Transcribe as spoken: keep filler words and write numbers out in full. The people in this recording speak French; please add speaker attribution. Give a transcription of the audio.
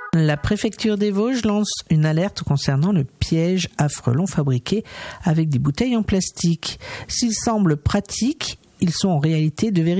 Speaker 1: La préfecture des Vosges lance une alerte concernant le piège à frelons fabriqué avec des bouteilles en plastique. S'ils semblent pratiques, ils sont en réalité de véritables